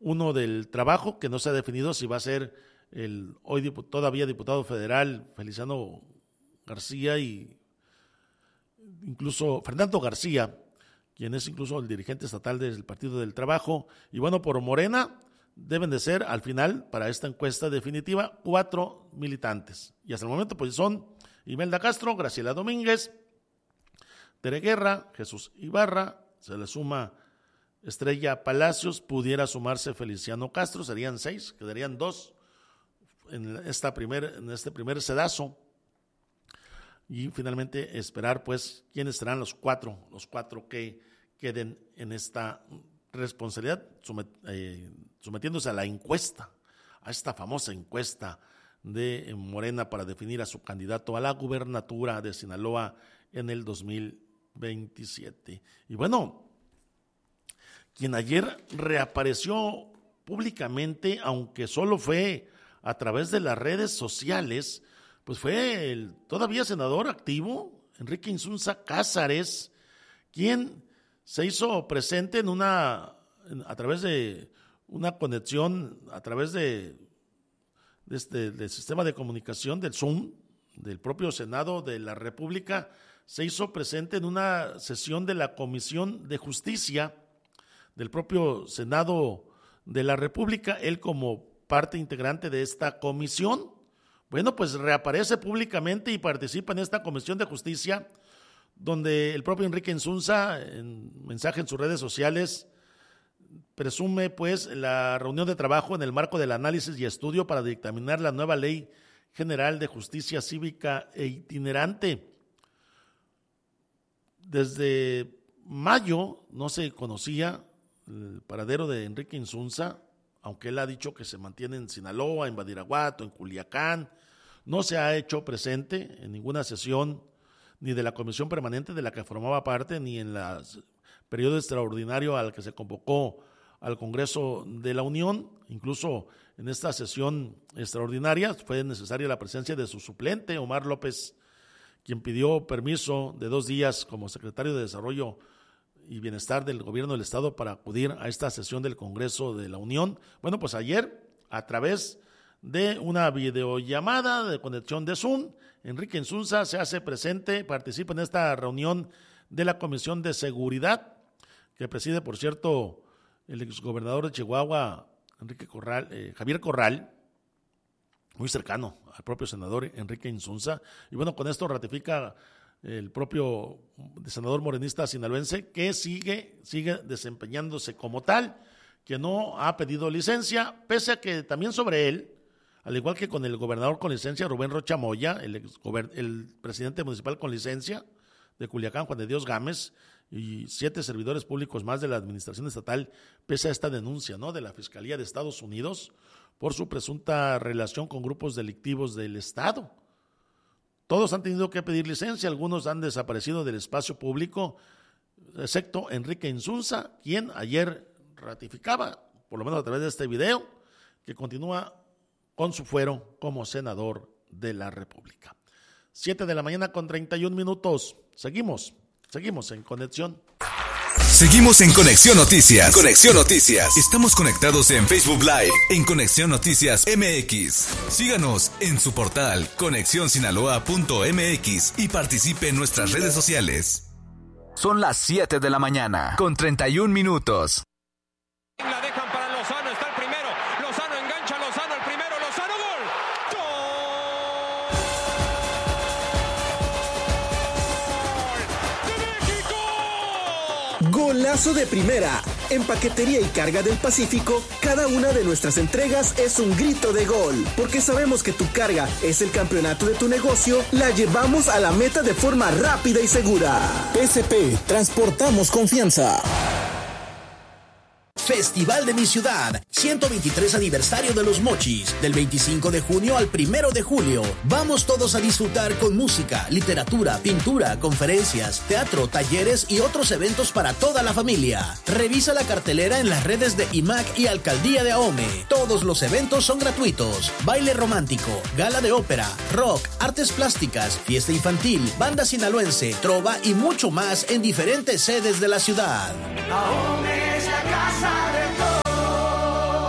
uno del Trabajo, que no se ha definido si va a ser el hoy todavía diputado federal Feliciano García y incluso Fernando García, quien es incluso el dirigente estatal del Partido del Trabajo. Y bueno, por Morena deben de ser al final, para esta encuesta definitiva, 4 militantes. Y hasta el momento pues son Imelda Castro, Graciela Domínguez, Tere Guerra, Jesús Ibarra, se le suma Estrella Palacios, pudiera sumarse Feliciano Castro, serían 6, quedarían 2 en este primer sedazo. Y finalmente esperar pues quiénes serán los cuatro que queden en esta responsabilidad, sometiéndose a la encuesta, a esta famosa encuesta de Morena para definir a su candidato a la gubernatura de Sinaloa en el 2027. Y bueno, quien ayer reapareció públicamente, aunque solo fue a través de las redes sociales, pues fue el todavía senador activo, Enrique Insunza Cázares, quien se hizo presente a través de una conexión, a través del sistema de comunicación del Zoom, del propio Senado de la República, se hizo presente en una sesión de la Comisión de Justicia del propio Senado de la República, él como parte integrante de esta comisión. Bueno, pues reaparece públicamente y participa en esta Comisión de Justicia, donde el propio Enrique Insunza, en mensaje en sus redes sociales, presume pues la reunión de trabajo en el marco del análisis y estudio para dictaminar la nueva Ley General de Justicia Cívica e Itinerante. Desde mayo no se conocía el paradero de Enrique Insunza, aunque él ha dicho que se mantiene en Sinaloa, en Badiraguato, en Culiacán. No se ha hecho presente en ninguna sesión ni de la comisión permanente de la que formaba parte, ni en el periodo extraordinario al que se convocó al Congreso de la Unión. Incluso en esta sesión extraordinaria fue necesaria la presencia de su suplente, Omar López, quien pidió permiso de 2 días como secretario de Desarrollo y Bienestar del Gobierno del Estado para acudir a esta sesión del Congreso de la Unión. Bueno, pues ayer, a través de una videollamada de conexión de Zoom, Enrique Insunza se hace presente, participa en esta reunión de la Comisión de Seguridad, que preside, por cierto, el exgobernador de Chihuahua, Javier Corral, muy cercano al propio senador Enrique Insunza. Y bueno, con esto ratifica el propio senador morenista sinaloense que sigue desempeñándose como tal, que no ha pedido licencia, pese a que también sobre él, al igual que con el gobernador con licencia Rubén Rocha Moya, el presidente municipal con licencia de Culiacán, Juan de Dios Gámez, y 7 servidores públicos más de la administración estatal, pese a esta denuncia, ¿no?, de la Fiscalía de Estados Unidos por su presunta relación con grupos delictivos del Estado. Todos han tenido que pedir licencia, algunos han desaparecido del espacio público, excepto Enrique Insunza, quien ayer ratificaba, por lo menos a través de este video, que continúa con su fuero como senador de la República. 7:31 a.m. Seguimos en Conexión. Seguimos en Conexión Noticias. Conexión Noticias. Estamos conectados en Facebook Live, en Conexión Noticias MX. Síganos en su portal conexionsinaloa.mx y participe en nuestras redes sociales. Son las 7 de la mañana, con 31 minutos. La dejan para Lozano, está el primero. Lozano engancha, Lozano el primero, Lozano, gol. ¡Gol de México! Golazo de primera. En Paquetería y Carga del Pacífico, cada una de nuestras entregas es un grito de gol. Porque sabemos que tu carga es el campeonato de tu negocio, la llevamos a la meta de forma rápida y segura. PSP, transportamos confianza. Festival de mi ciudad, 123 aniversario de Los Mochis, del 25 de junio al 1 de julio. Vamos todos a disfrutar con música, literatura, pintura, conferencias, teatro, talleres y otros eventos para toda la familia. Revisa la cartelera en las redes de IMAC y Alcaldía de Ahome. Todos los eventos son gratuitos. Baile romántico, gala de ópera, rock, artes plásticas, fiesta infantil, banda sinaloense, trova y mucho más en diferentes sedes de la ciudad. Ahome es la casa de todos.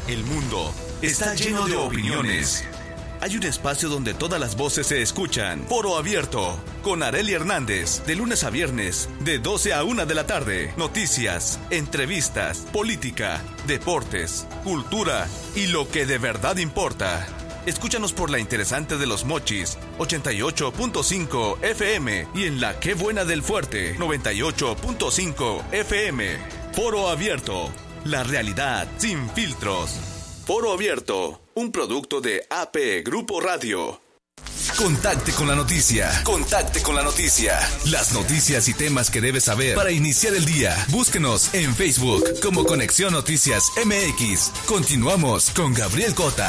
El mundo está lleno de opiniones. Hay un espacio donde todas las voces se escuchan. Foro Abierto, con Arely Hernández, de lunes a viernes, de 12 a 1 de la tarde. Noticias, entrevistas, política, deportes, cultura y lo que de verdad importa. Escúchanos por la interesante de Los Mochis, 88.5 FM, y en la Qué Buena del Fuerte, 98.5 FM. Foro Abierto, la realidad sin filtros. Foro Abierto, un producto de AP Grupo Radio. Contacte con la noticia. Contacte con la noticia. Las noticias y temas que debes saber para iniciar el día. Búsquenos en Facebook como Conexión Noticias MX. Continuamos con Gabriel Cota.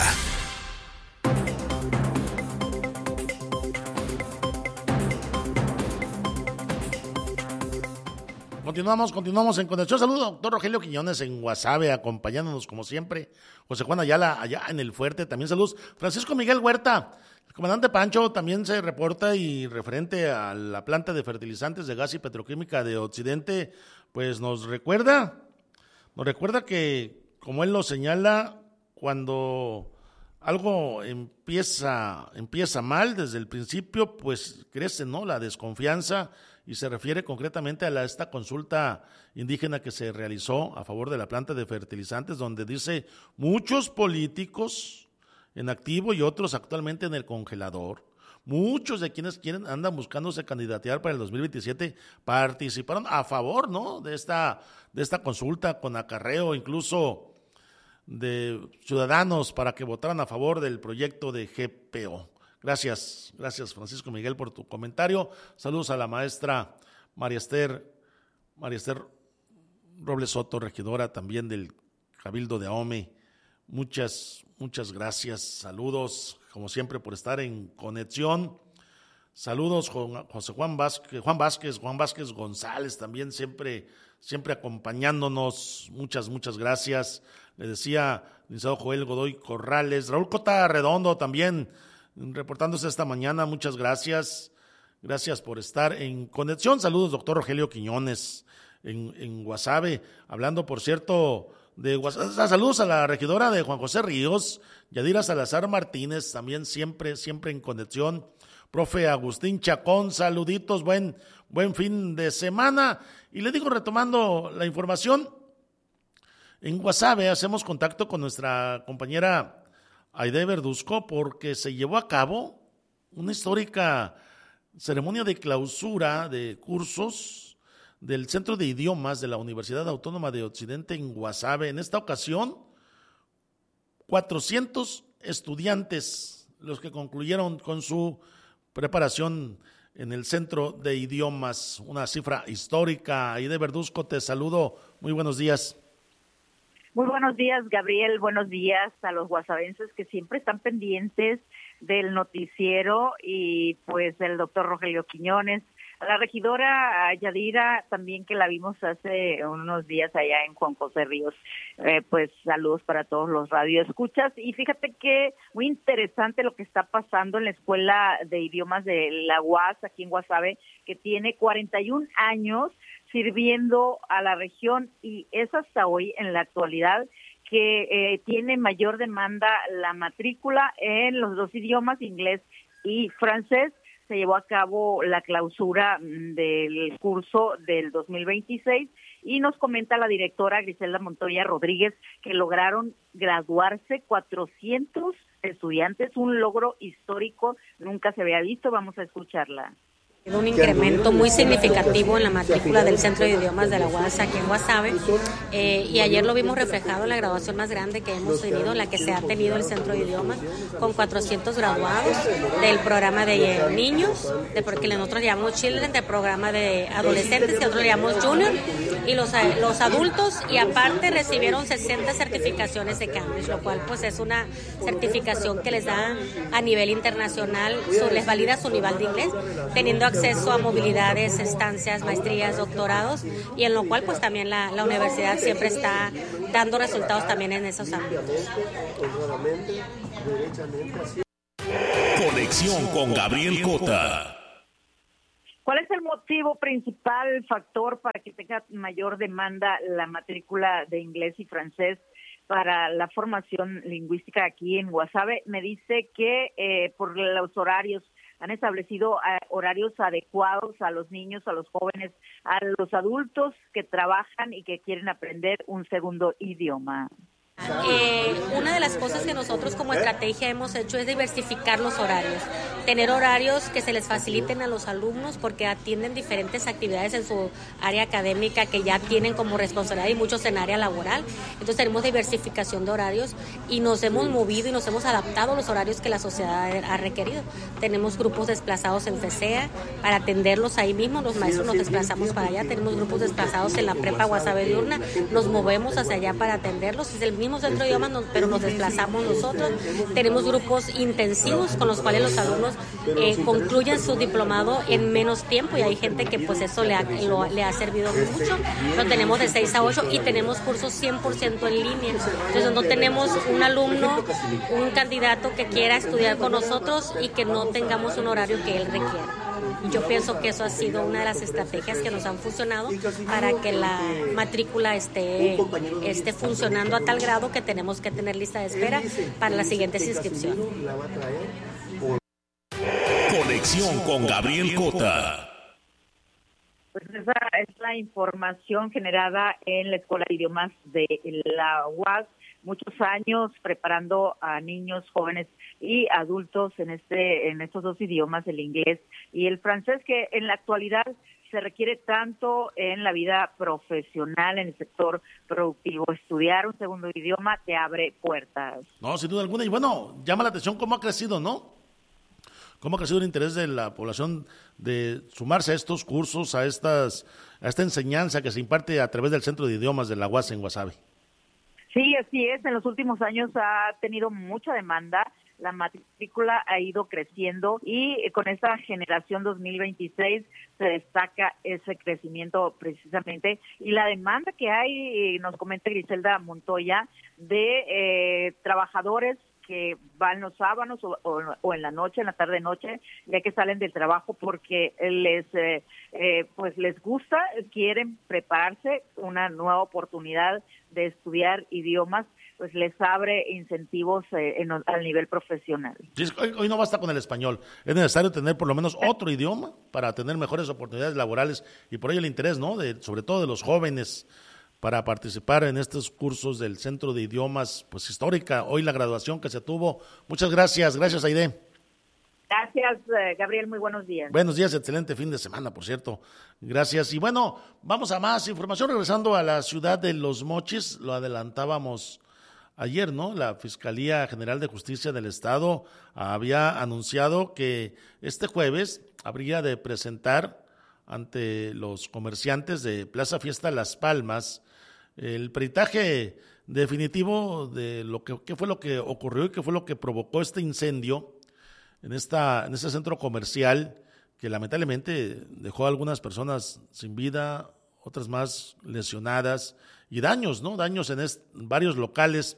Continuamos en conexión. Saludos, doctor Rogelio Quiñones en Guasave, acompañándonos como siempre. José Juan Ayala, allá en el Fuerte, también saludos. Francisco Miguel Huerta, el comandante Pancho, también se reporta, y referente a la planta de fertilizantes de gas y petroquímica de Occidente, pues nos recuerda que, como él lo señala, cuando algo empieza mal desde el principio, pues crece, ¿no?, la desconfianza, y se refiere concretamente a esta consulta indígena que se realizó a favor de la planta de fertilizantes, donde dice muchos políticos en activo y otros actualmente en el congelador, muchos de quienes andan buscándose candidatear para el 2027, participaron a favor, ¿no?, de esta consulta, con acarreo incluso de ciudadanos para que votaran a favor del proyecto de GPO. Gracias Francisco Miguel por tu comentario. Saludos a la maestra María Esther Robles Soto, regidora también del Cabildo de Ahome. Muchas gracias. Saludos, como siempre, por estar en conexión. Saludos con José Juan Vázquez González, también siempre acompañándonos. Muchas gracias. Le decía licenciado Joel Godoy Corrales, Raúl Cota Redondo también reportándose esta mañana. Muchas gracias. Gracias por estar en conexión. Saludos, doctor Rogelio Quiñones en Guasave. Hablando, por cierto, de Guasave. Saludos a la regidora de Juan José Ríos, Yadira Salazar Martínez, también siempre en conexión. Profe Agustín Chacón, saluditos, buen fin de semana. Y le digo, retomando la información, en Guasave hacemos contacto con nuestra compañera Aide Verduzco, porque se llevó a cabo una histórica ceremonia de clausura de cursos del Centro de Idiomas de la Universidad Autónoma de Occidente en Guasave. En esta ocasión, 400 estudiantes los que concluyeron con su preparación en el Centro de Idiomas, una cifra histórica. Aide Verduzco, te saludo, muy buenos días. Muy buenos días, Gabriel. Buenos días a los guasavenses que siempre están pendientes del noticiero, y pues el doctor Rogelio Quiñones, a la regidora Yadira también, que la vimos hace unos días allá en Juan José Ríos. Pues saludos para todos los radioescuchas. Y fíjate que muy interesante lo que está pasando en la Escuela de Idiomas de la UAS aquí en Guasave, que tiene 41 años sirviendo a la región, y es hasta hoy, en la actualidad, que tiene mayor demanda la matrícula en los dos idiomas, inglés y francés. Se llevó a cabo la clausura del curso del 2026, y nos comenta la directora Griselda Montoya Rodríguez que lograron graduarse 400 estudiantes, un logro histórico, nunca se había visto. Vamos a escucharla. Un incremento muy significativo en la matrícula del Centro de Idiomas de la UAS aquí en Guasave, y ayer lo vimos reflejado en la graduación más grande que hemos tenido, la que se ha tenido el Centro de Idiomas, con 400 graduados del programa de niños, porque nosotros le llamamos Children, del programa de adolescentes, y nosotros le llamamos Junior, y los adultos, y aparte recibieron 60 certificaciones de Cambridge, lo cual pues es una certificación que les da a nivel internacional, les valida su nivel de inglés, teniendo acceso a movilidades, estancias, maestrías, doctorados, y en lo cual pues también la universidad siempre está dando resultados también en esos ámbitos. Conexión con Gabriel Cota. ¿Cuál es el motivo principal, factor para que tenga mayor demanda la matrícula de inglés y francés para la formación lingüística aquí en Guasave, me dice que por los horarios han establecido horarios adecuados a los niños, a los jóvenes, a los adultos que trabajan y que quieren aprender un segundo idioma. Una de las cosas que nosotros como estrategia hemos hecho es diversificar los horarios, tener horarios que se les faciliten a los alumnos porque atienden diferentes actividades en su área académica que ya tienen como responsabilidad y muchos en área laboral. Entonces tenemos diversificación de horarios y nos hemos movido y nos hemos adaptado a los horarios que la sociedad ha requerido. Tenemos grupos desplazados en FESEA para atenderlos ahí mismo, los maestros nos desplazamos para allá, tenemos grupos desplazados en la prepa Guasave Diurna, nos movemos hacia allá para atenderlos, es el mismo centro de idiomas, pero nos desplazamos nosotros. Tenemos grupos intensivos con los cuales los alumnos concluyen su diplomado en menos tiempo y hay gente que pues eso le ha servido mucho. Lo tenemos de 6 a 8 y tenemos cursos 100% en línea. Entonces no tenemos un alumno, un candidato que quiera estudiar con nosotros y que no tengamos un horario que él requiera. Yo pienso que eso ha sido una de las estrategias que nos han funcionado para que la matrícula esté funcionando a tal grado que tenemos que tener lista de espera para las siguientes inscripciones. Conexión con Gabriel Cota. Pues esa es la información generada en la Escuela de Idiomas de la UAS. Muchos años preparando a niños, jóvenes y adultos en estos dos idiomas, el inglés y el francés, que en la actualidad se requiere tanto en la vida profesional, en el sector productivo. Estudiar un segundo idioma te abre puertas. No, sin duda alguna. Y bueno, llama la atención cómo ha crecido, ¿no? Cómo ha crecido el interés de la población de sumarse a estos cursos, a esta enseñanza que se imparte a través del Centro de Idiomas de la UAS en Guasave. Sí, así es. En los últimos años ha tenido mucha demanda. La matrícula ha ido creciendo y con esta generación 2026 se destaca ese crecimiento precisamente. Y la demanda que hay, nos comenta Griselda Montoya, de trabajadores que van los sábados o en la noche, en la tarde-noche, ya que salen del trabajo porque les gusta, quieren prepararse, una nueva oportunidad de estudiar idiomas, pues les abre incentivos al nivel profesional. Sí, hoy no basta con el español, es necesario tener por lo menos otro idioma para tener mejores oportunidades laborales y por ello el interés, ¿no? Sobre todo de los jóvenes, para participar en estos cursos del Centro de Idiomas, pues histórica, hoy la graduación que se tuvo. Muchas gracias, Aide. Gracias, Gabriel, muy buenos días. Buenos días, excelente fin de semana, por cierto. Gracias. Y bueno, vamos a más información, regresando a la ciudad de Los Mochis, lo adelantábamos ayer, ¿no? La Fiscalía General de Justicia del Estado había anunciado que este jueves habría de presentar ante los comerciantes de Plaza Fiesta Las Palmas el peritaje definitivo de qué fue lo que ocurrió y qué fue lo que provocó este incendio en este centro comercial que lamentablemente dejó a algunas personas sin vida, otras más lesionadas y daños, ¿no? Daños en varios locales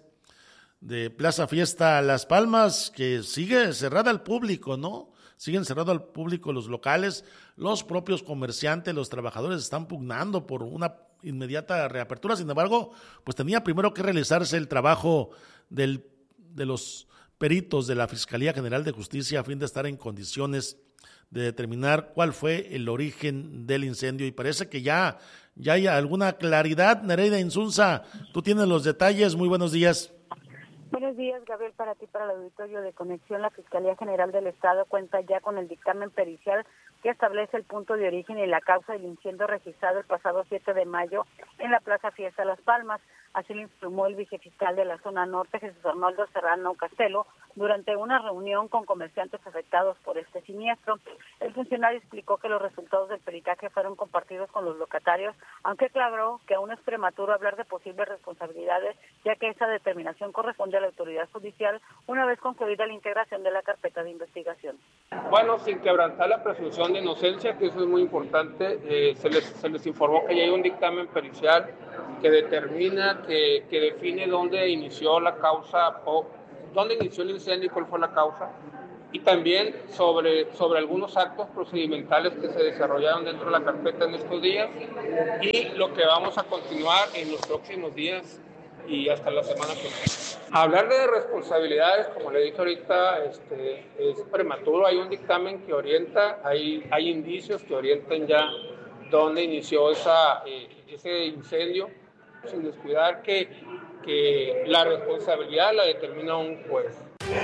de Plaza Fiesta Las Palmas, que sigue cerrada al público, ¿no? Siguen cerrados al público los locales, los propios comerciantes, los trabajadores están pugnando por una inmediata reapertura. Sin embargo, pues tenía primero que realizarse el trabajo de los peritos de la Fiscalía General de Justicia a fin de estar en condiciones de determinar cuál fue el origen del incendio y parece que ya hay alguna claridad. Nereida Insunza, tú tienes los detalles, muy buenos días. Buenos días, Gabriel, para ti, para el auditorio de Conexión. La Fiscalía General del Estado cuenta ya con el dictamen pericial que establece el punto de origen y la causa del incendio registrado el pasado 7 de mayo en la Plaza Fiesta Las Palmas. Así lo informó el vicefiscal de la zona norte, Jesús Arnoldo Serrano Castelo, durante una reunión con comerciantes afectados por este siniestro. El funcionario explicó que los resultados del peritaje fueron compartidos con los locatarios, aunque aclaró que aún es prematuro hablar de posibles responsabilidades, ya que esa determinación corresponde a la autoridad judicial una vez concluida la integración de la carpeta de investigación. Bueno, sin quebrantar la presunción de inocencia, que eso es muy importante, se les informó que ya hay un dictamen pericial que determina, que define dónde inició la causa, o dónde inició el incendio y cuál fue la causa, y también sobre algunos actos procedimentales que se desarrollaron dentro de la carpeta en estos días, y lo que vamos a continuar en los próximos días y hasta la semana que viene. Hablar de responsabilidades, como le dije ahorita, es prematuro. Hay un dictamen que orienta, hay indicios que orientan ya dónde inició ese incendio, sin descuidar que la responsabilidad la determina un juez.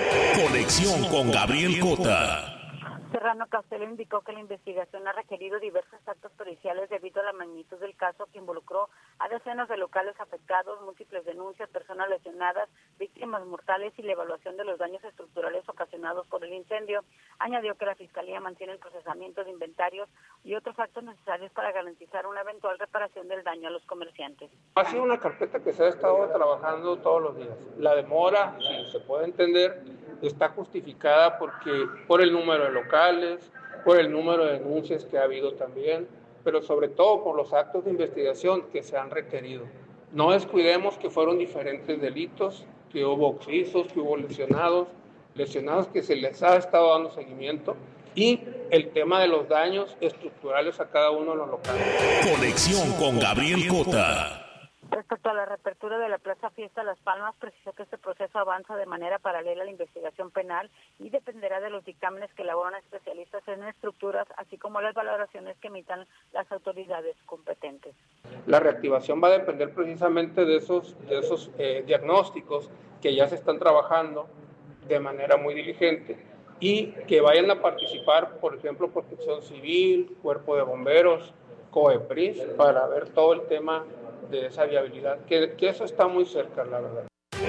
Conexión con Gabriel Cota. Serrano Castelo indicó que la investigación ha requerido diversos actos periciales debido a la magnitud del caso que involucró a decenas de locales afectados, múltiples denuncias, personas lesionadas, víctimas mortales y la evaluación de los daños estructurales ocasionados por el incendio. Añadió que la Fiscalía mantiene el procesamiento de inventarios y otros actos necesarios para garantizar una eventual reparación del daño a los comerciantes. Ha sido una carpeta que se ha estado trabajando todos los días. La demora, si se puede entender, está justificada por el número de locales, por el número de denuncias que ha habido también, pero sobre todo por los actos de investigación que se han requerido. No descuidemos que fueron diferentes delitos, que hubo oxisos, que hubo lesionados que se les ha estado dando seguimiento, y el tema de los daños estructurales a cada uno de los locales. Conexión con Gabriel Cota. Respecto a la reapertura de la Plaza Fiesta Las Palmas, precisó que este proceso avanza de manera paralela a la investigación penal y dependerá de los dictámenes que elaboran especialistas en estructuras, así como las valoraciones que emitan las autoridades competentes. La reactivación va a depender precisamente de esos diagnósticos que ya se están trabajando de manera muy diligente y que vayan a participar, por ejemplo, Protección Civil, Cuerpo de Bomberos, COEPRIS, para ver todo el tema de esa viabilidad, que eso está muy cerca, la verdad.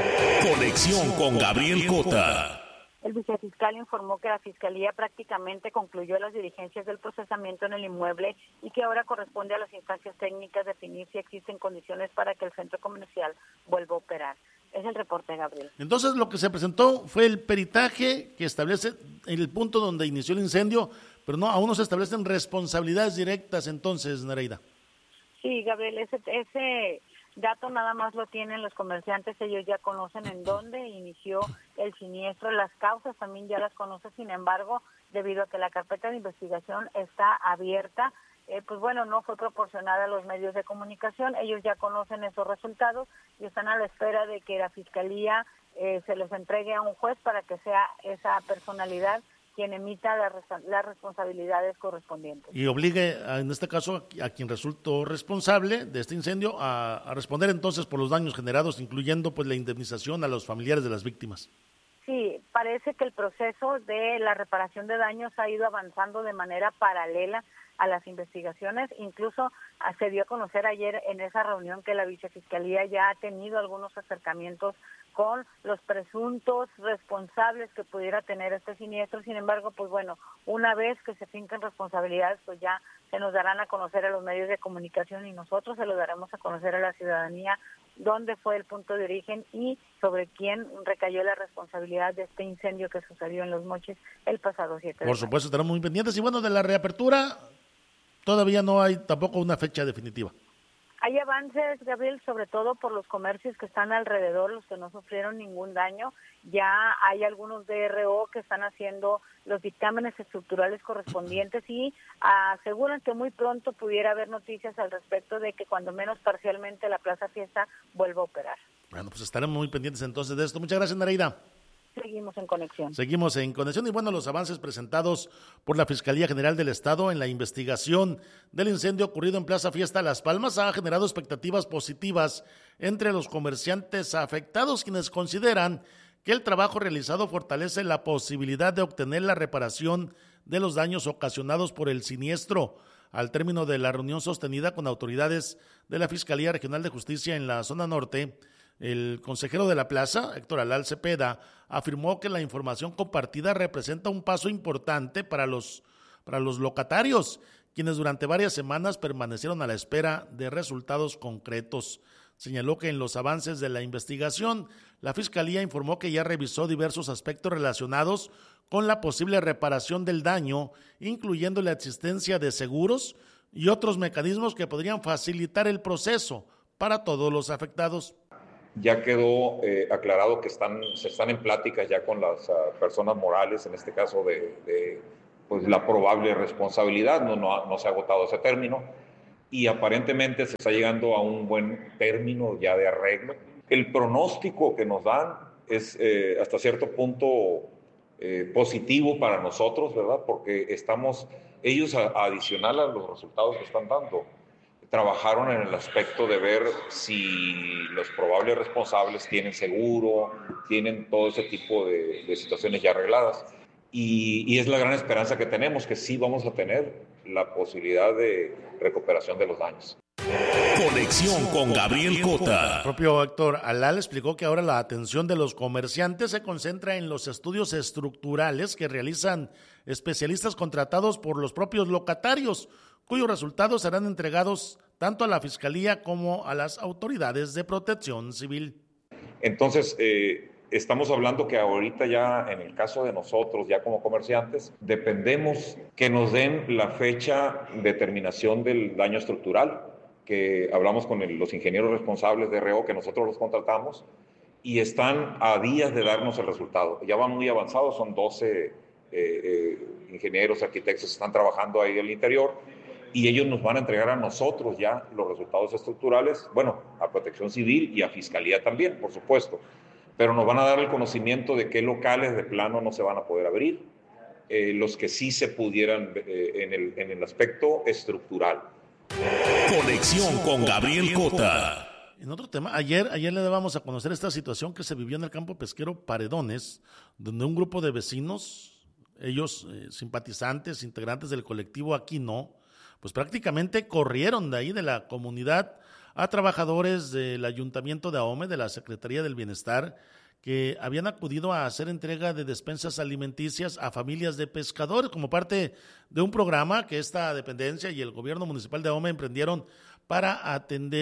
Conexión con Gabriel Cota. El vicefiscal informó que la Fiscalía prácticamente concluyó las diligencias del procesamiento en el inmueble y que ahora corresponde a las instancias técnicas definir si existen condiciones para que el centro comercial vuelva a operar. Es el reporte, Gabriel. Entonces, lo que se presentó fue el peritaje que establece el punto donde inició el incendio, pero no, aún no se establecen responsabilidades directas entonces, Nereida. Sí, Gabriel, ese dato nada más lo tienen los comerciantes, ellos ya conocen en dónde inició el siniestro, las causas también ya las conocen, sin embargo, debido a que la carpeta de investigación está abierta, pues bueno, no fue proporcionada a los medios de comunicación, ellos ya conocen esos resultados y están a la espera de que la Fiscalía se les entregue a un juez para que sea esa personalidad quien emita las responsabilidades correspondientes. Y obligue, en este caso, a quien resultó responsable de este incendio a responder entonces por los daños generados, incluyendo pues la indemnización a los familiares de las víctimas. Sí, parece que el proceso de la reparación de daños ha ido avanzando de manera paralela a las investigaciones, incluso se dio a conocer ayer en esa reunión que la Vicefiscalía ya ha tenido algunos acercamientos con los presuntos responsables que pudiera tener este siniestro. Sin embargo, pues bueno, una vez que se fincan responsabilidades, pues ya se nos darán a conocer a los medios de comunicación y nosotros se lo daremos a conocer a la ciudadanía dónde fue el punto de origen y sobre quién recayó la responsabilidad de este incendio que sucedió en Los Mochis el pasado 7 de mayo. Por supuesto, estaremos muy pendientes. Y bueno, de la reapertura todavía no hay tampoco una fecha definitiva. Hay avances, Gabriel, sobre todo por los comercios que están alrededor, los que no sufrieron ningún daño. Ya hay algunos DRO que están haciendo los dictámenes estructurales correspondientes y aseguran que muy pronto pudiera haber noticias al respecto de que cuando menos parcialmente la Plaza Fiesta vuelva a operar. Bueno, pues estaremos muy pendientes entonces de esto. Muchas gracias, Nereida. Seguimos en conexión. Seguimos en conexión y bueno, los avances presentados por la Fiscalía General del Estado en la investigación del incendio ocurrido en Plaza Fiesta Las Palmas ha generado expectativas positivas entre los comerciantes afectados, quienes consideran que el trabajo realizado fortalece la posibilidad de obtener la reparación de los daños ocasionados por el siniestro. Al término de la reunión sostenida con autoridades de la Fiscalía Regional de Justicia en la zona norte, el consejero de la plaza, Héctor Alal Cepeda, afirmó que la información compartida representa un paso importante para los locatarios, quienes durante varias semanas permanecieron a la espera de resultados concretos. Señaló que en los avances de la investigación, la Fiscalía informó que ya revisó diversos aspectos relacionados con la posible reparación del daño, incluyendo la existencia de seguros y otros mecanismos que podrían facilitar el proceso para todos los afectados. Ya quedó aclarado que se están en pláticas ya con las personas morales, en este caso de pues la probable responsabilidad, no se ha agotado ese término y aparentemente se está llegando a un buen término ya de arreglo El pronóstico que nos dan es hasta cierto punto positivo para nosotros, ¿verdad? Porque ellos adicional a los resultados que están dando, trabajaron en el aspecto de ver si los probables responsables tienen seguro, tienen todo ese tipo de situaciones ya arregladas. Y es la gran esperanza que tenemos, que sí vamos a tener la posibilidad de recuperación de los daños. Conexión con Gabriel Cota. El propio Héctor Alal explicó que ahora la atención de los comerciantes se concentra en los estudios estructurales que realizan especialistas contratados por los propios locatarios, cuyos resultados serán entregados tanto a la Fiscalía como a las autoridades de protección civil. Entonces, estamos hablando que ahorita ya, en el caso de nosotros, ya como comerciantes, dependemos que nos den la fecha de terminación del daño estructural, que hablamos con los ingenieros responsables de RO, que nosotros los contratamos, y están a días de darnos el resultado. Ya van muy avanzados, son 12 ingenieros, arquitectos que están trabajando ahí en el interior, y ellos nos van a entregar a nosotros ya los resultados estructurales, bueno, a Protección Civil y a Fiscalía también, por supuesto, pero nos van a dar el conocimiento de qué locales de plano no se van a poder abrir, los que sí se pudieran en el aspecto estructural. Conexión con Gabriel Cota. En otro tema, ayer le dábamos a conocer esta situación que se vivió en el campo pesquero Paredones, donde un grupo de vecinos, ellos simpatizantes, integrantes del colectivo Aquí No, pues prácticamente corrieron de ahí de la comunidad a trabajadores del Ayuntamiento de Ahome, de la Secretaría del Bienestar, que habían acudido a hacer entrega de despensas alimenticias a familias de pescadores como parte de un programa que esta dependencia y el gobierno municipal de Ahome emprendieron para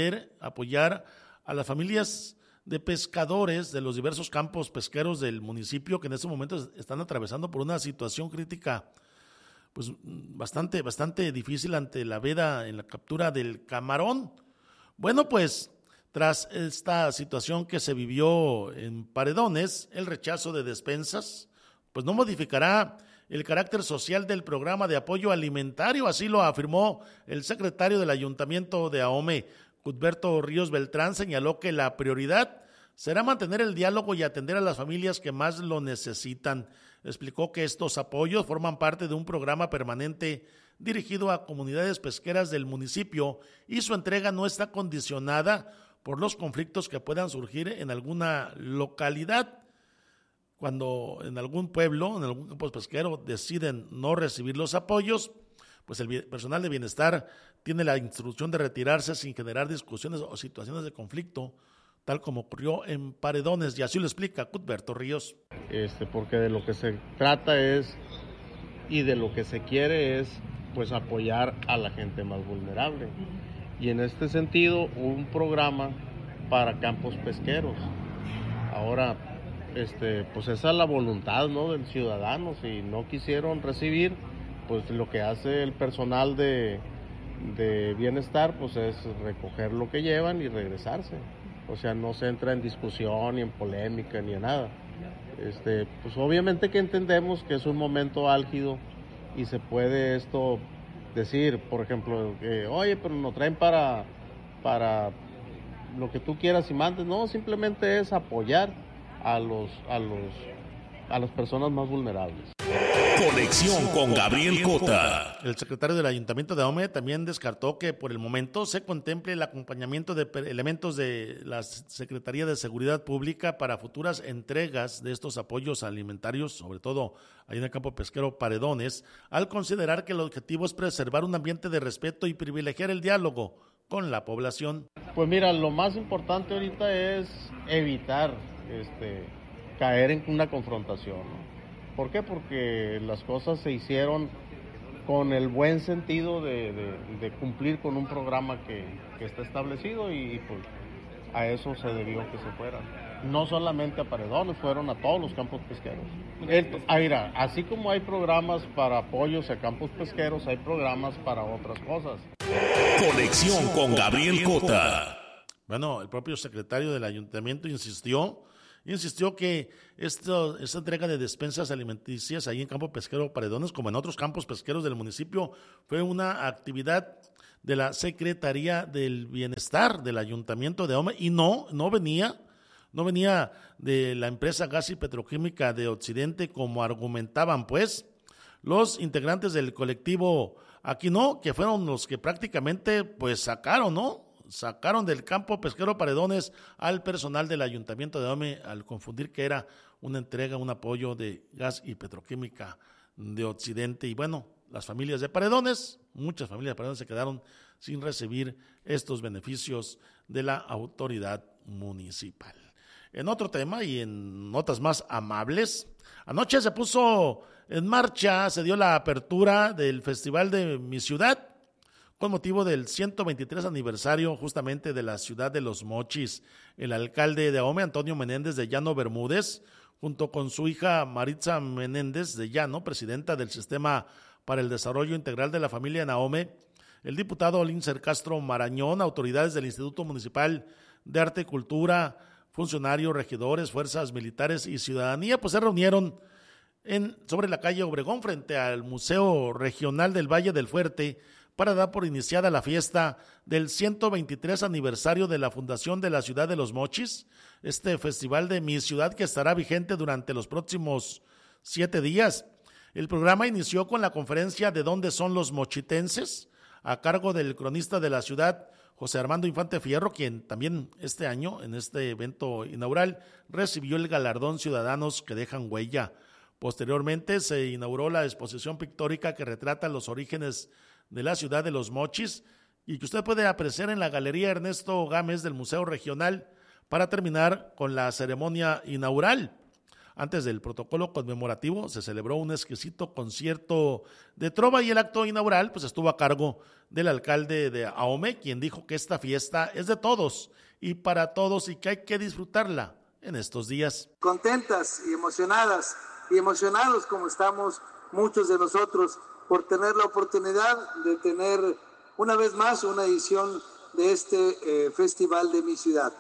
apoyar a las familias de pescadores de los diversos campos pesqueros del municipio que en este momento están atravesando por una situación crítica pues bastante difícil ante la veda en la captura del camarón. Bueno, pues tras esta situación que se vivió en Paredones, el rechazo de despensas, pues no modificará el carácter social del programa de apoyo alimentario, así lo afirmó el secretario del Ayuntamiento de Ahome, Cuthberto Ríos Beltrán. Señaló que la prioridad será mantener el diálogo y atender a las familias que más lo necesitan. Explicó que estos apoyos forman parte de un programa permanente dirigido a comunidades pesqueras del municipio y su entrega no está condicionada por los conflictos que puedan surgir en alguna localidad. Cuando en algún pueblo, en algún campo pesquero deciden no recibir los apoyos, pues el personal de bienestar tiene la instrucción de retirarse sin generar discusiones o situaciones de conflicto, tal como ocurrió en Paredones, y así lo explica Cuthberto Ríos. Porque de lo que se trata y de lo que se quiere es pues apoyar a la gente más vulnerable. Y en este sentido, un programa para campos pesqueros. Ahora, pues esa es la voluntad, ¿no?, del ciudadano. Si no quisieron recibir, pues lo que hace el personal de bienestar, pues es recoger lo que llevan y regresarse. O sea, no se entra en discusión, ni en polémica, ni en nada. Pues obviamente que entendemos que es un momento álgido y se puede esto decir, por ejemplo, oye, pero nos traen para lo que tú quieras y mandes. No, simplemente es apoyar a las personas más vulnerables. Conexión con Gabriel Cota. El secretario del Ayuntamiento de Ahome también descartó que por el momento se contemple el acompañamiento de elementos de la Secretaría de Seguridad Pública para futuras entregas de estos apoyos alimentarios, sobre todo ahí en el campo pesquero Paredones, al considerar que el objetivo es preservar un ambiente de respeto y privilegiar el diálogo con la población. Pues mira, lo más importante ahorita es evitar caer en una confrontación, ¿no? ¿Por qué? Porque las cosas se hicieron con el buen sentido de cumplir con un programa que está establecido y pues a eso se debió que se fueran. No solamente a Paredones, fueron a todos los campos pesqueros. Mira, así como hay programas para apoyos a campos pesqueros, hay programas para otras cosas. Conexión con Gabriel Cota. Bueno, el propio secretario del ayuntamiento insistió que esta entrega de despensas alimenticias ahí en campo pesquero Paredones, como en otros campos pesqueros del municipio, fue una actividad de la Secretaría del Bienestar del Ayuntamiento de Ahome y no venía no venía de la empresa Gas y Petroquímica de Occidente, como argumentaban pues los integrantes del colectivo Aquino, que fueron los que prácticamente pues sacaron del campo pesquero Paredones al personal del Ayuntamiento de Ahome al confundir que era una entrega, un apoyo de Gas y Petroquímica de Occidente. Y bueno, las familias de Paredones, muchas familias de Paredones se quedaron sin recibir estos beneficios de la autoridad municipal. En otro tema y en notas más amables, anoche se puso en marcha, se dio la apertura del Festival de Mi Ciudad, con motivo del 123 aniversario justamente de la ciudad de Los Mochis. El alcalde de Ahome, Antonio Menéndez de Llano Bermúdez, junto con su hija Maritza Menéndez de Llano, presidenta del Sistema para el Desarrollo Integral de la Familia en Ahome, el diputado Lincer Castro Marañón, autoridades del Instituto Municipal de Arte y Cultura, funcionarios, regidores, fuerzas militares y ciudadanía, pues se reunieron sobre la calle Obregón frente al Museo Regional del Valle del Fuerte para dar por iniciada la fiesta del 123 aniversario de la fundación de la ciudad de Los Mochis, este festival de Mi Ciudad que estará vigente durante los próximos 7 días. El programa inició con la conferencia de ¿Dónde son los mochitenses?, a cargo del cronista de la ciudad, José Armando Infante Fierro, quien también este año, en este evento inaugural, recibió el galardón Ciudadanos que dejan huella. Posteriormente se inauguró la exposición pictórica que retrata los orígenes de la ciudad de Los Mochis y que usted puede apreciar en la Galería Ernesto Gámez del Museo Regional, para terminar con la ceremonia inaugural. Antes del protocolo conmemorativo se celebró un exquisito concierto de trova y el acto inaugural pues estuvo a cargo del alcalde de Ahome, quien dijo que esta fiesta es de todos y para todos y que hay que disfrutarla en estos días. Contentas y emocionadas y emocionados como estamos muchos de nosotros por tener la oportunidad de tener una vez más una edición de este Festival de Mi Ciudad.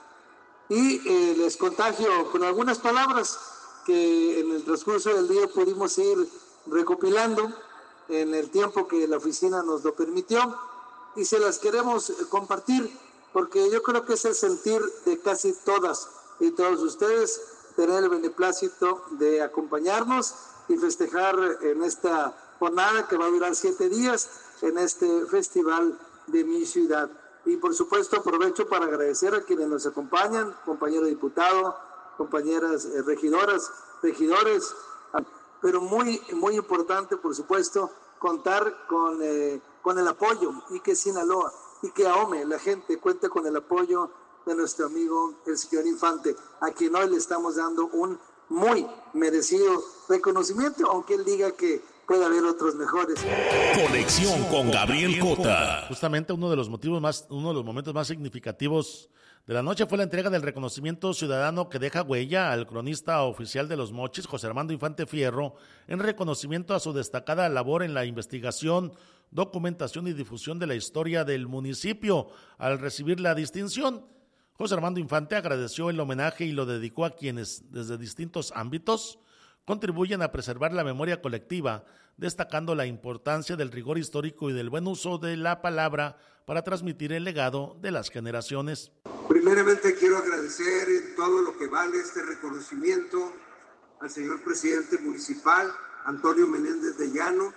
Y les contagio con algunas palabras que en el transcurso del día pudimos ir recopilando en el tiempo que la oficina nos lo permitió y se las queremos compartir porque yo creo que es el sentir de casi todas y todos ustedes tener el beneplácito de acompañarnos y festejar en esta jornada que va a durar 7 días en este Festival de Mi Ciudad. Y por supuesto aprovecho para agradecer a quienes nos acompañan, compañero diputado, compañeras regidoras, regidores, pero muy importante, por supuesto, contar con el apoyo y que Sinaloa y que Ahome, la gente, cuente con el apoyo de nuestro amigo el señor Infante, a quien hoy le estamos dando un muy merecido reconocimiento, aunque él diga que puede haber otros mejores. Conexión con Gabriel Cota. Justamente uno de los momentos más significativos de la noche fue la entrega del reconocimiento ciudadano que deja huella al cronista oficial de Los Mochis, José Armando Infante Fierro, en reconocimiento a su destacada labor en la investigación, documentación y difusión de la historia del municipio. Al recibir la distinción, José Armando Infante agradeció el homenaje y lo dedicó a quienes, desde distintos ámbitos, contribuyen a preservar la memoria colectiva, destacando la importancia del rigor histórico y del buen uso de la palabra para transmitir el legado de las generaciones. Primeramente quiero agradecer en todo lo que vale este reconocimiento al señor presidente municipal, Antonio Menéndez de Llano,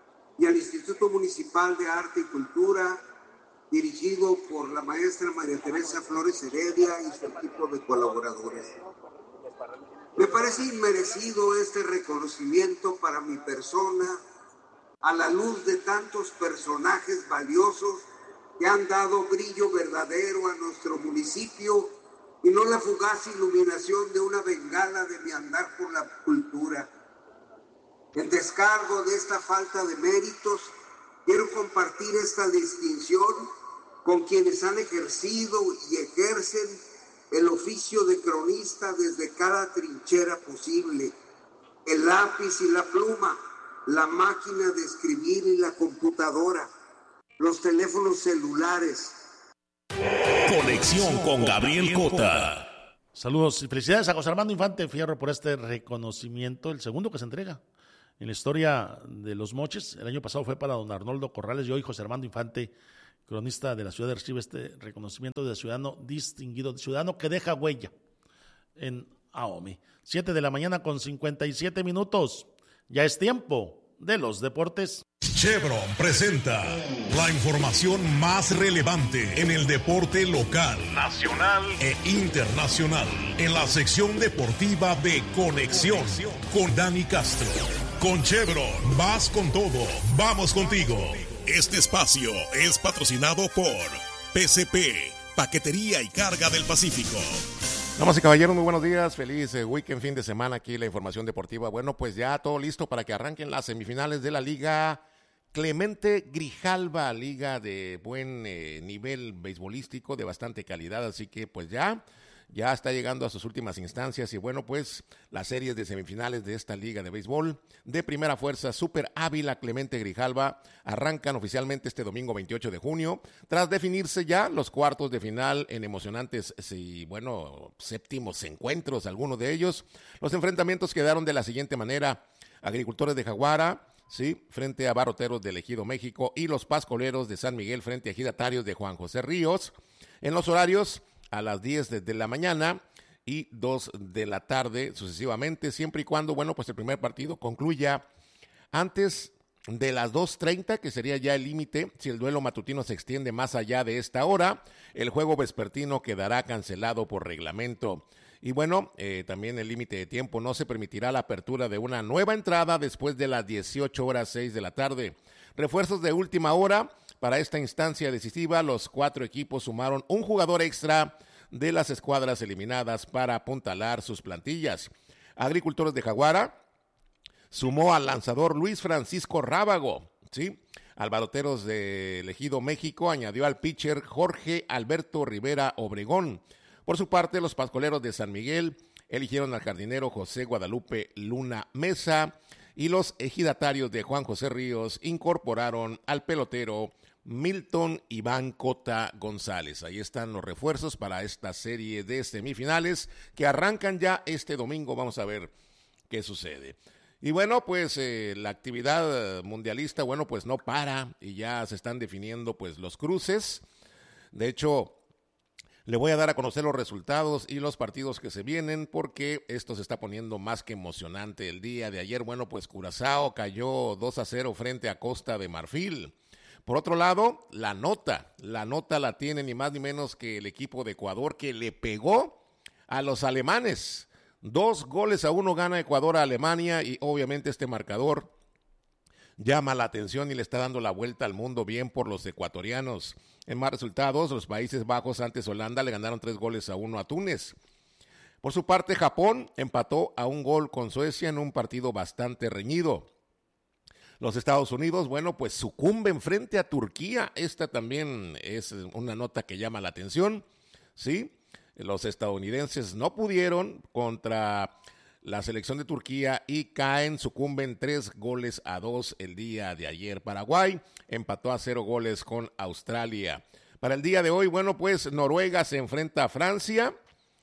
y al Instituto Municipal de Arte y Cultura, dirigido por la maestra María Teresa Flores Heredia y su equipo de colaboradores. Me parece inmerecido este reconocimiento para mi persona, a la luz de tantos personajes valiosos que han dado brillo verdadero a nuestro municipio y no la fugaz iluminación de una bengala de mi andar por la cultura. En descargo de esta falta de méritos, quiero compartir esta distinción con quienes han ejercido y ejercen el oficio de cronista desde cada trinchera posible, el lápiz y la pluma, la máquina de escribir y la computadora, los teléfonos celulares. Conexión con Gabriel Cota. Saludos y felicidades a José Armando Infante Fierro por este reconocimiento, el segundo que se entrega en la historia de Los Mochis. El año pasado fue para don Arnoldo Corrales y hoy José Armando Infante, cronista de la ciudad, recibe este reconocimiento de ciudadano distinguido, de ciudadano que deja huella en Ahome. 7 de la mañana con 57 minutos. Ya es tiempo de los deportes. Chevron presenta la información más relevante en el deporte local, nacional e internacional, en la sección deportiva de Conexión con Dani Castro. Con Chevron, vas con todo, vamos contigo. Este espacio es patrocinado por PCP, Paquetería y Carga del Pacífico. Damas y caballeros, muy buenos días, feliz weekend, fin de semana, aquí la información deportiva. Bueno, pues ya todo listo para que arranquen las semifinales de la Liga Clemente Grijalva, liga de buen nivel beisbolístico, de bastante calidad, así que pues ya está llegando a sus últimas instancias y bueno, pues las series de semifinales de esta liga de béisbol de primera fuerza Super Ávila Clemente Grijalva arrancan oficialmente este domingo 28 de junio, tras definirse ya los cuartos de final en emocionantes y bueno, séptimos encuentros, algunos de ellos. Los enfrentamientos quedaron de la siguiente manera: Agricultores de Jaguara, sí, frente a Barroteros del Ejido México, y los Pascoleros de San Miguel frente a Ejidatarios de Juan José Ríos, en los horarios a las 10 de la mañana y 2 de la tarde sucesivamente, siempre y cuando, bueno, pues el primer partido concluya antes de las 2:30, que sería ya el límite. Si el duelo matutino se extiende más allá de esta hora, el juego vespertino quedará cancelado por reglamento. Y bueno, también el límite de tiempo: no se permitirá la apertura de una nueva entrada después de las 18:06 de la tarde. Refuerzos de última hora para esta instancia decisiva: los 4 equipos sumaron un jugador extra de las escuadras eliminadas para apuntalar sus plantillas. Agricultores de Jaguara sumó al lanzador Luis Francisco Rábago, ¿sí? Al Barroteros de Ejido México añadió al pitcher Jorge Alberto Rivera Obregón. Por su parte, los Pascoleros de San Miguel eligieron al jardinero José Guadalupe Luna Mesa, y los Ejidatarios de Juan José Ríos incorporaron al pelotero Milton Iván Cota González. Ahí están los refuerzos para esta serie de semifinales que arrancan ya este domingo. Vamos a ver qué sucede. Y bueno, pues la actividad mundialista, bueno, pues no para y ya se están definiendo pues los cruces. De hecho, le voy a dar a conocer los resultados y los partidos que se vienen, porque esto se está poniendo más que emocionante. El día de ayer, bueno, pues Curazao cayó 2-0 frente a Costa de Marfil. Por otro lado, la nota la tiene ni más ni menos que el equipo de Ecuador, que le pegó a los alemanes. 2-1 gana Ecuador a Alemania, y obviamente este marcador llama la atención y le está dando la vuelta al mundo bien por los ecuatorianos. En más resultados, los Países Bajos antes Holanda le ganaron 3-1 a Túnez. Por su parte, Japón empató a 1 gol con Suecia en un partido bastante reñido. Los Estados Unidos, bueno, pues sucumben frente a Turquía. Esta también es una nota que llama la atención, ¿sí? Los estadounidenses no pudieron contra la selección de Turquía y sucumben 3-2 el día de ayer. Paraguay empató a 0 goles con Australia. Para el día de hoy, bueno, pues Noruega se enfrenta a Francia,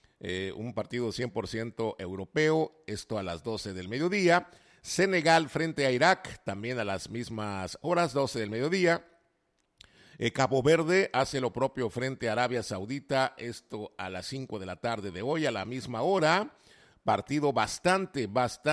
un partido 100% europeo, esto a las 12 del mediodía. Senegal frente a Irak, también a las mismas horas, 12 del mediodía. Cabo Verde hace lo propio frente a Arabia Saudita, esto a las 5 de la tarde de hoy, a la misma hora. Partido bastante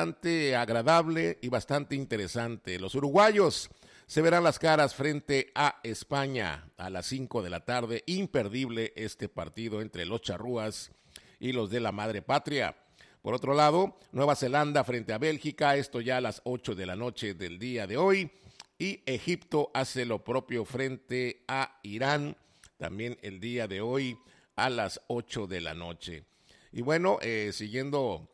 agradable y bastante interesante. Los uruguayos se verán las caras frente a España a las 5 de la tarde. Imperdible este partido entre los charrúas y los de la madre patria. Por otro lado, Nueva Zelanda frente a Bélgica, esto ya a las 8 de la noche del día de hoy. Y Egipto hace lo propio frente a Irán, también el día de hoy a las 8 de la noche. Y bueno, siguiendo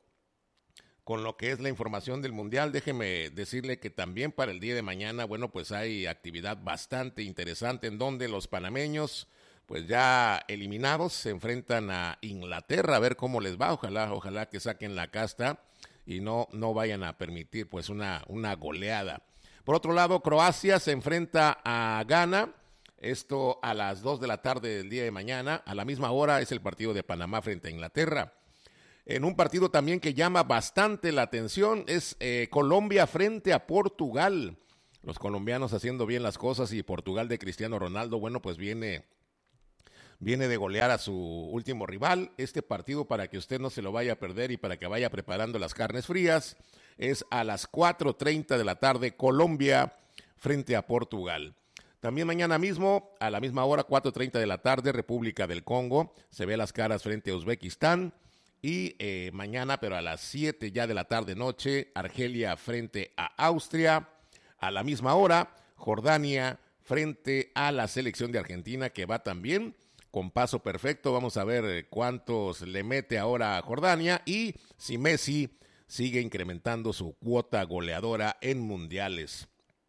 con lo que es la información del Mundial, déjeme decirle que también para el día de mañana, bueno, pues hay actividad bastante interesante en donde los panameños, pues ya eliminados, se enfrentan a Inglaterra, a ver cómo les va. Ojalá que saquen la casta y no vayan a permitir pues una goleada. Por otro lado, Croacia se enfrenta a Ghana, esto a las 2 de la tarde del día de mañana. A la misma hora es el partido de Panamá frente a Inglaterra. En un partido también que llama bastante la atención es Colombia frente a Portugal. Los colombianos haciendo bien las cosas, y Portugal de Cristiano Ronaldo, bueno, pues viene viene de golear a su último rival. Este partido, para que usted no se lo vaya a perder y para que vaya preparando las carnes frías, es a las 4:30 de la tarde, Colombia frente a Portugal. También mañana mismo, a la misma hora, 4:30 de la tarde, República del Congo se ve las caras frente a Uzbekistán. Y mañana, pero a las 7 ya de la tarde noche, Argelia frente a Austria. A la misma hora, Jordania frente a la selección de Argentina, que va también con paso perfecto. Vamos a ver cuántos le mete ahora a Jordania y si Messi sigue incrementando su cuota goleadora en mundiales.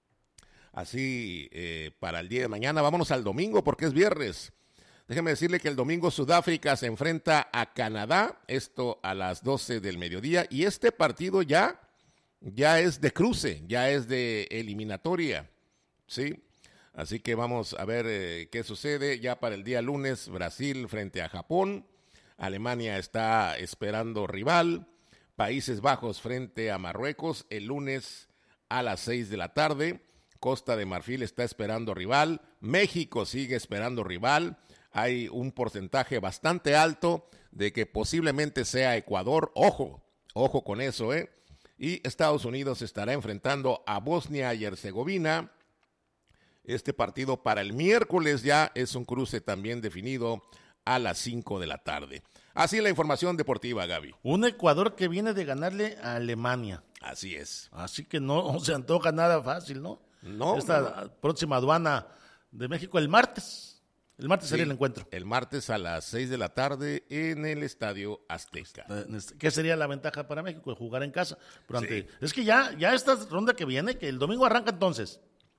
Así, para el día de mañana, vámonos al domingo porque es viernes. Déjeme decirle que el domingo Sudáfrica se enfrenta a Canadá, esto a las 12 del mediodía, y este partido ya es de cruce, ya es de eliminatoria, ¿sí? Así que vamos a ver qué sucede. Ya para el día lunes, Brasil frente a Japón, Alemania está esperando rival, Países Bajos frente a Marruecos el lunes a las 6 de la tarde, Costa de Marfil está esperando rival, México sigue esperando rival. Hay un porcentaje bastante alto de que posiblemente sea Ecuador. Ojo con eso, ¿eh? Y Estados Unidos estará enfrentando a Bosnia y Herzegovina. Este partido para el miércoles ya es un cruce también definido a las 5 de la tarde. Así la información deportiva, Gaby. Un Ecuador que viene de ganarle a Alemania. Así es. Así que no se antoja nada fácil, ¿no? No. Esta próxima aduana de México el martes. El martes sería el encuentro. El martes a las 6 de la tarde en el Estadio Azteca. ¿Qué sería la ventaja para México? De jugar en casa. Pero Sí. Es que ya esta ronda que viene, que el domingo arranca entonces.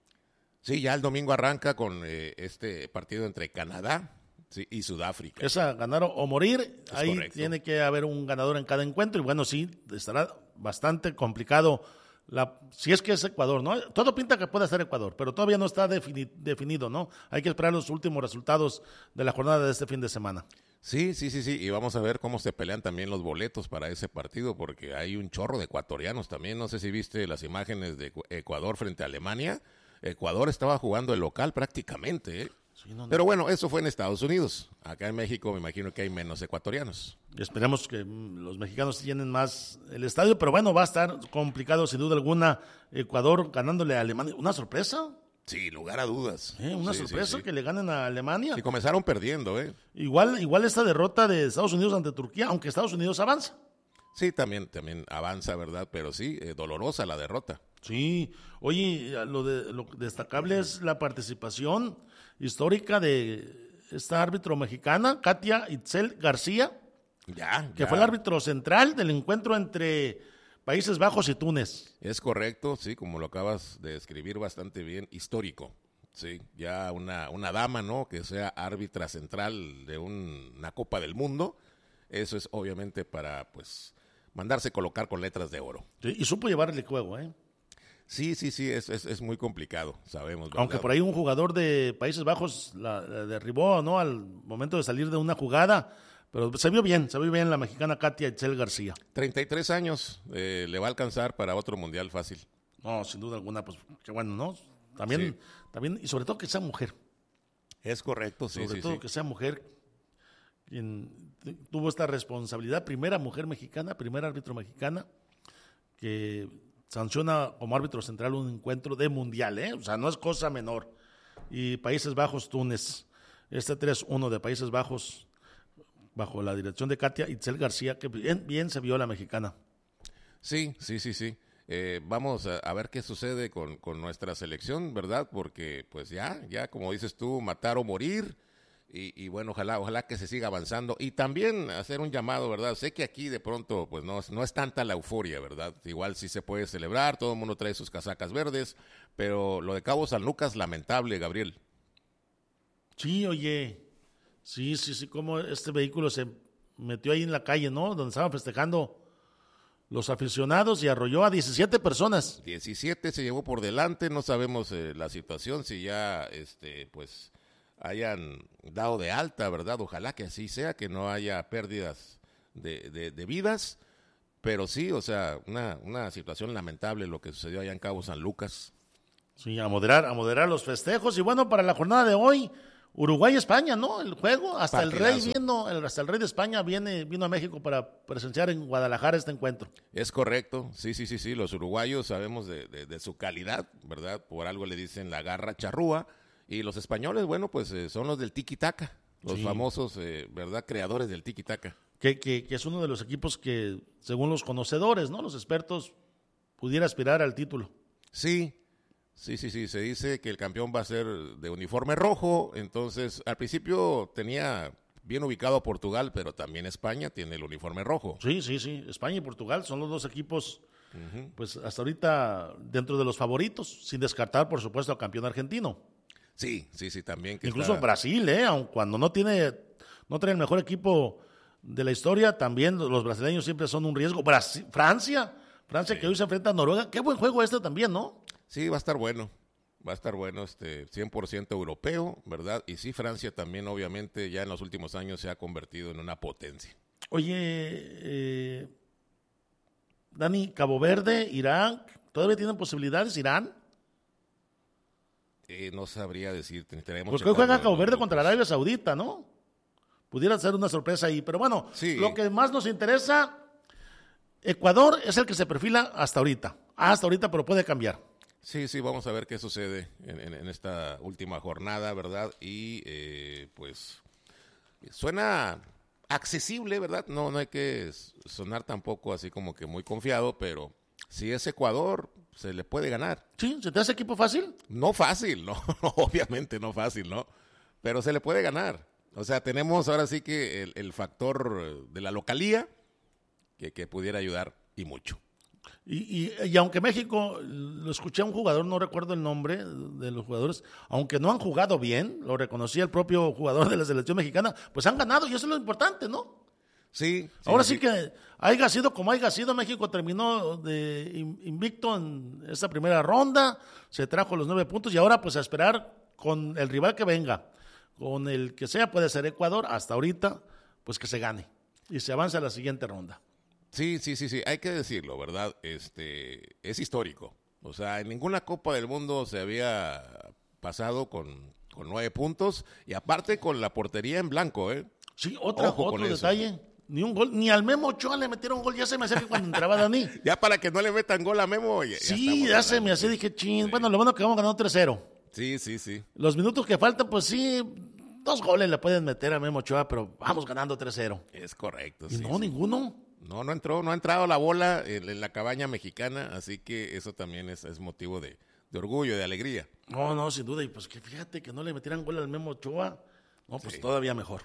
Sí, ya el domingo arranca con este partido entre Canadá y Sudáfrica. Esa ganar o morir. Es ahí correcto. tiene que haber un ganador en cada encuentro. Y bueno, sí, estará bastante complicado. Si es que es Ecuador, ¿no? Todo pinta que puede ser Ecuador, pero todavía no está definido, ¿no? Hay que esperar los últimos resultados de la jornada de este fin de semana. Sí, y vamos a ver cómo se pelean también los boletos para ese partido, porque hay un chorro de ecuatorianos también. No sé si viste las imágenes de Ecuador frente a Alemania. Ecuador estaba jugando el local prácticamente, ¿eh? Sí, no. Pero bueno, eso fue en Estados Unidos. Acá en México me imagino que hay menos ecuatorianos. Y esperemos que los mexicanos llenen más el estadio, pero bueno, va a estar complicado sin duda alguna Ecuador ganándole a Alemania. ¿Una sorpresa? Sí, lugar a dudas. Una sorpresa que le ganen a Alemania. Sí, comenzaron perdiendo, ¿eh? Igual esta derrota de Estados Unidos ante Turquía, aunque Estados Unidos avanza. Sí, también avanza, ¿verdad? Pero sí, dolorosa la derrota. Sí, oye, lo destacable es la participación histórica de esta árbitro mexicana, Katia Itzel García, que fue el árbitro central del encuentro entre Países Bajos y Túnez. Es correcto, sí, como lo acabas de describir bastante bien, histórico. Sí, ya una dama, ¿no? Que sea árbitra central de una Copa del Mundo, eso es obviamente para, pues, mandarse colocar con letras de oro. Sí, y supo llevarle el juego, ¿eh? Sí, es muy complicado, sabemos, ¿verdad? Aunque por ahí un jugador de Países Bajos la derribó, ¿no? Al momento de salir de una jugada, pero se vio bien la mexicana Katia Itzel García. 33 años, le va a alcanzar para otro mundial fácil. No, sin duda alguna, pues qué bueno, ¿no? También, y sobre todo que sea mujer. Es correcto, sí. Sobre todo que sea mujer quien tuvo esta responsabilidad, primera mujer mexicana, primera árbitro mexicana, que sanciona como árbitro central un encuentro de mundial, ¿eh? O sea, no es cosa menor. Y Países Bajos, Túnez. 3-1 de Países Bajos, bajo la dirección de Katia Itzel García, que bien se vio la mexicana. Sí. Vamos a ver qué sucede con nuestra selección, ¿verdad? Porque pues ya como dices tú, matar o morir. Y bueno, ojalá que se siga avanzando. Y también hacer un llamado, ¿verdad? Sé que aquí de pronto pues no es tanta la euforia, ¿verdad? Igual sí se puede celebrar, todo el mundo trae sus casacas verdes, pero lo de Cabo San Lucas, lamentable, Gabriel. Sí, oye, sí, como este vehículo se metió ahí en la calle, ¿no? Donde estaban festejando los aficionados y arrolló a 17 personas. 17 se llevó por delante, no sabemos la situación, si ya, pues hayan dado de alta, ¿verdad? Ojalá que así sea, que no haya pérdidas de vidas, pero sí, o sea, una situación lamentable lo que sucedió allá en Cabo San Lucas. Sí, a moderar los festejos. Y bueno, para la jornada de hoy, Uruguay-España, ¿no? El juego, hasta Partidazo. hasta el rey de España vino a México para presenciar en Guadalajara este encuentro. Es correcto, sí, los uruguayos sabemos de su calidad, ¿verdad? Por algo le dicen la garra charrúa, y los españoles, bueno, pues son los del tiki-taka, los famosos, ¿verdad? Creadores del tiki-taka. Que es uno de los equipos que, según los conocedores, ¿no? Los expertos, pudiera aspirar al título. Sí, se dice que el campeón va a ser de uniforme rojo, entonces al principio tenía bien ubicado a Portugal, pero también España tiene el uniforme rojo. Sí, España y Portugal son los dos equipos, pues hasta ahorita dentro de los favoritos, sin descartar, por supuesto, al campeón argentino. Sí, también. Que incluso Brasil, aun cuando no trae el mejor equipo de la historia, también los brasileños siempre son un riesgo. Francia que hoy se enfrenta a Noruega, qué buen juego también, ¿no? Sí, va a estar bueno, 100% europeo, ¿verdad? Y sí, Francia también, obviamente, ya en los últimos años se ha convertido en una potencia. Oye, Dani, Cabo Verde, Irán, ¿todavía tienen posibilidades Irán? No sabría decirte. Porque hoy juega Cabo Verde contra Arabia Saudita, ¿no? Pudiera ser una sorpresa ahí, pero bueno, lo que más nos interesa, Ecuador es el que se perfila hasta ahorita, pero puede cambiar. Sí, vamos a ver qué sucede en esta última jornada, ¿verdad? Y pues suena accesible, ¿verdad? No hay que sonar tampoco así como que muy confiado, pero si es Ecuador, se le puede ganar. ¿Sí? ¿Se te hace equipo fácil? No fácil, no, obviamente no fácil, ¿no? Pero se le puede ganar. O sea, tenemos ahora sí que el factor de la localía que pudiera ayudar y mucho. Y aunque México, lo escuché a un jugador, no recuerdo el nombre de los jugadores, aunque no han jugado bien, lo reconocía el propio jugador de la selección mexicana, pues han ganado y eso es lo importante, ¿no? Sí. Ahora sí que haya sido como haya sido, México terminó invicto en esta primera ronda, se trajo los 9 puntos y ahora pues a esperar con el rival que venga, con el que sea, puede ser Ecuador, hasta ahorita, pues que se gane y se avance a la siguiente ronda. Sí, hay que decirlo, ¿verdad? Es histórico. O sea, en ninguna Copa del Mundo se había pasado con 9 puntos y aparte con la portería en blanco, ¿eh? Sí, otro detalle. Ni un gol, ni al Memo Ochoa le metieron gol, ya se me hacía que cuando entraba Dani. Ya para que no le metan gol a Memo. Ya se me hacía, dije, chin, bueno, lo bueno que vamos ganando 3-0. Sí. Los minutos que faltan, pues sí, 2 goles le pueden meter a Memo Ochoa, pero vamos ganando 3-0. Es correcto. Y no, ninguno. No ha entrado la bola en la cabaña mexicana, así que eso también es motivo de orgullo, de alegría. No, sin duda, y pues que fíjate que no le metieran gol al Memo Ochoa, no, pues todavía mejor.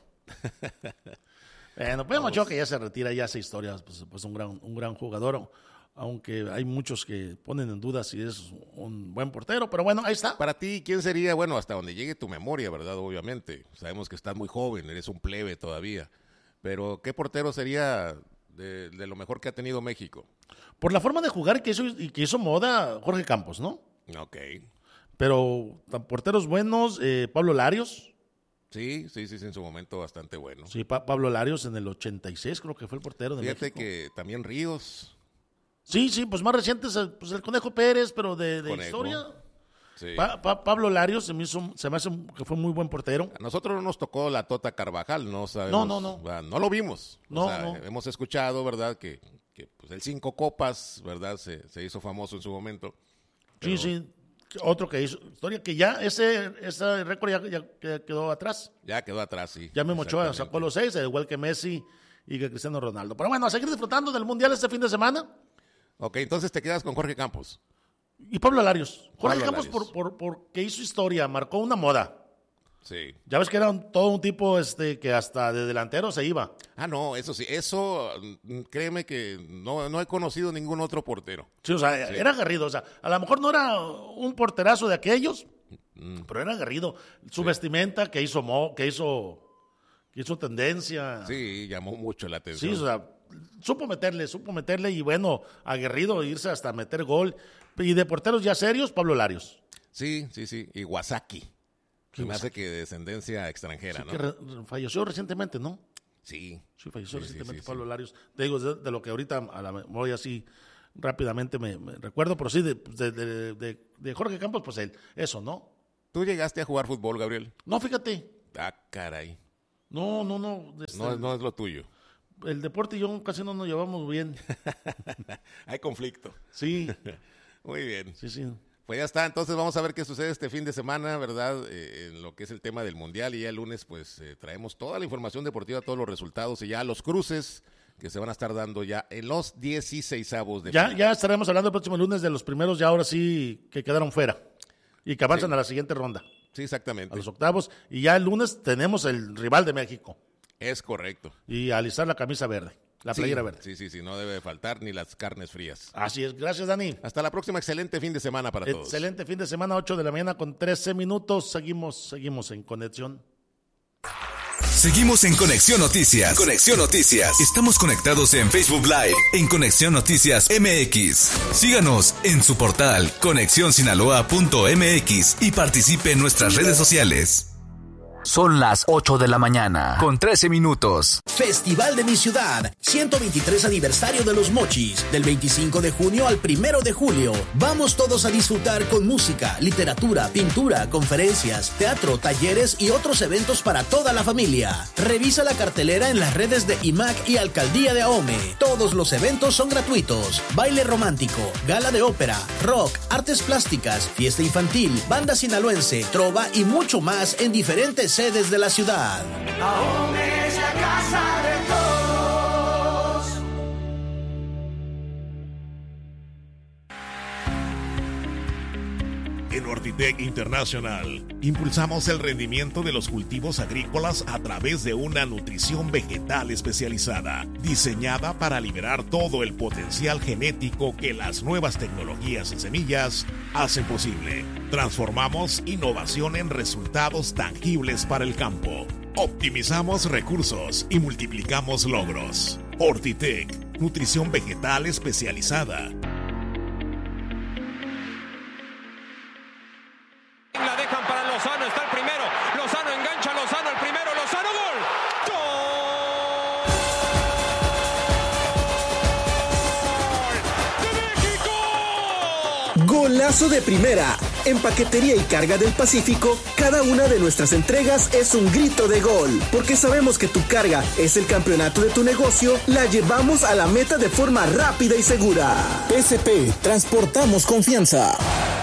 Bueno, pues Memo Ochoa que ya se retira, ya hace historias, pues un gran jugador, aunque hay muchos que ponen en duda si es un buen portero, pero bueno, ahí está. Para ti, ¿quién sería? Bueno, hasta donde llegue tu memoria, ¿verdad? Obviamente, sabemos que estás muy joven, eres un plebe todavía, pero ¿qué portero sería de lo mejor que ha tenido México? Por la forma de jugar y que hizo moda Jorge Campos, ¿no? Ok. Pero porteros buenos, Pablo Larios. Sí, en su momento bastante bueno. Sí, Pablo Larios en el 86 creo que fue el portero de México. Fíjate que también Ríos. Sí, pues más recientes, pues el Conejo Pérez, pero de historia. Sí. Pablo Larios se me hace que fue muy buen portero. A nosotros no nos tocó la Tota Carvajal, no sabemos. No. No lo vimos. No. Hemos escuchado, ¿verdad? Que pues el 5 copas, ¿verdad? Se hizo famoso en su momento. Pero... Sí. Otro que hizo historia, que ya ese récord ya quedó atrás. Ya quedó atrás, sí. Ya Memo Ochoa sacó los 6, igual que Messi y que Cristiano Ronaldo. Pero bueno, a seguir disfrutando del Mundial este fin de semana. Ok, entonces te quedas con Jorge Campos. Y Pablo Larios. Jorge Campos porque hizo historia, marcó una moda. Sí. Ya ves que era todo un tipo que hasta de delantero se iba. No, eso sí, eso créeme que no he conocido ningún otro portero. Sí, o sea, era aguerrido, o sea, a lo mejor no era un porterazo de aquellos, pero era aguerrido. Su vestimenta que hizo tendencia. Sí, llamó mucho la atención. Sí, o sea, supo meterle y bueno, aguerrido, irse hasta meter gol. Y de porteros ya serios, Pablo Larios. Sí, y Iwasaki. Que me hace que de descendencia extranjera, ¿no? Que falleció recientemente, ¿no? Sí. Sí, falleció recientemente Pablo Larios. Te digo, de lo que ahorita a la memoria así rápidamente me recuerdo, pero sí, de Jorge Campos, pues eso, ¿no? ¿Tú llegaste a jugar fútbol, Gabriel? No, fíjate. Ah, caray. No. No es lo tuyo. El deporte y yo casi no nos llevamos bien. Hay conflicto. Sí. Muy bien. Sí. Pues ya está, entonces vamos a ver qué sucede este fin de semana, ¿verdad? En lo que es el tema del Mundial, y ya el lunes pues traemos toda la información deportiva, todos los resultados y ya los cruces que se van a estar dando ya en los 16avos de final. Ya estaremos hablando el próximo lunes de los primeros ya ahora sí que quedaron fuera y que avanzan a la siguiente ronda. Sí, exactamente. A los octavos, y ya el lunes tenemos el rival de México. Es correcto. Y alistar la camisa verde. La playera verde. Sí, no debe faltar ni las carnes frías. Así es, gracias Dani. Hasta la próxima, excelente fin de semana para todos. Excelente fin de semana, 8 de la mañana con 13 minutos. Seguimos en conexión. Seguimos en Conexión Noticias. Conexión Noticias. Estamos conectados en Facebook Live, en Conexión Noticias MX. Síganos en su portal conexionsinaloa.mx y participe en nuestras redes sociales. Son las 8 de la mañana, con 13 minutos. Festival de mi ciudad, 123 aniversario de los Mochis, del 25 de junio al 1 de julio. Vamos todos a disfrutar con música, literatura, pintura, conferencias, teatro, talleres y otros eventos para toda la familia. Revisa la cartelera en las redes de IMAC y Alcaldía de Ahome. Todos los eventos son gratuitos. Baile romántico, gala de ópera, rock, artes plásticas, fiesta infantil, banda sinaloense, trova y mucho más en diferentes sedes de la ciudad. Ahome es la casa de todos. En Ortitec International impulsamos el rendimiento de los cultivos agrícolas a través de una nutrición vegetal especializada, diseñada para liberar todo el potencial genético que las nuevas tecnologías en semillas hacen posible. Transformamos innovación en resultados tangibles para el campo. Optimizamos recursos y multiplicamos logros. Ortitec, nutrición vegetal especializada. La dejan para Lozano, está el primero. Lozano engancha, Lozano el primero, Lozano, gol. ¡Gol! ¡De México! Golazo de primera. En Paquetería y Carga del Pacífico, cada una de nuestras entregas es un grito de gol. Porque sabemos que tu carga es el campeonato de tu negocio, la llevamos a la meta de forma rápida y segura. PSP, transportamos confianza.